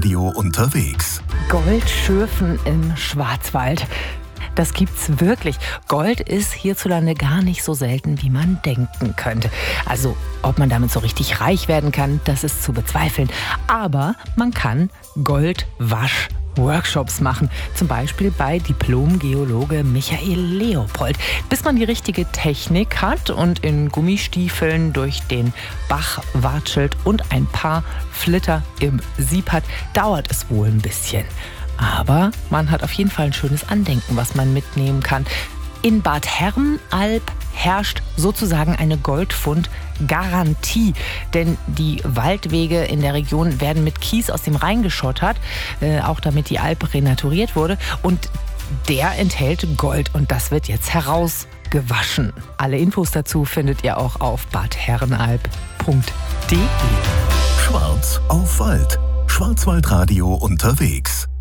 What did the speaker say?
Schwarzwaldradio unterwegs. Goldschürfen im Schwarzwald. Das gibt's wirklich. Gold ist hierzulande gar nicht so selten, wie man denken könnte. Also, ob man damit so richtig reich werden kann, das ist zu bezweifeln. Aber man kann Goldwasch-Workshops machen. Zum Beispiel bei Diplom-Geologe Michael Leopold. Bis man die richtige Technik hat und in Gummistiefeln durch den Bach watschelt und ein paar Flitter im Sieb hat, dauert es wohl ein bisschen. Aber man hat auf jeden Fall ein schönes Andenken, was man mitnehmen kann. In Bad Herrenalb herrscht sozusagen eine Goldfund-Garantie. Denn die Waldwege in der Region werden mit Kies aus dem Rhein geschottert, auch damit die Alp renaturiert wurde. Und der enthält Gold und das wird jetzt herausgewaschen. Alle Infos dazu findet ihr auch auf badherrenalb.de. Schwarz auf Wald. Schwarzwaldradio unterwegs.